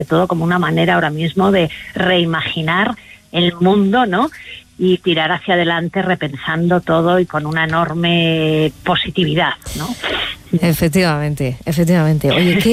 todo como una manera ahora mismo de reimaginar el mundo, ¿no? Y tirar hacia adelante repensando todo y con una enorme positividad, ¿no? Efectivamente. Oye,